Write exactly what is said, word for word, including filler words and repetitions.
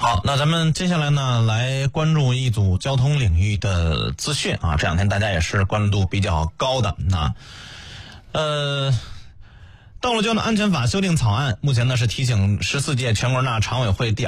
好，那咱们接下来呢，来关注一组交通领域的资讯啊。这两天大家也是关注度比较高的。那，呃，道路交通安全法修订草案目前呢是提请十四届全国人大常委会第